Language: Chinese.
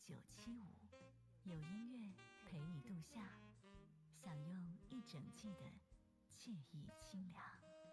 975，有音乐陪你度夏，享用一整季的惬意清凉。